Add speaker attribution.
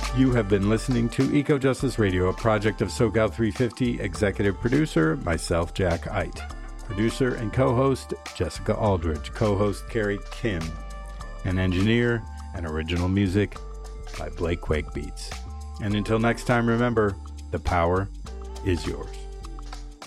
Speaker 1: You have been listening to Eco Justice Radio, a project of SoCal 350. Executive producer, myself, Jack Ite. Producer and co-host, Jessica Aldridge. Co-host, Carrie Kim. And engineer and original music by Blake Quake Beats. And until next time, remember, the power is yours.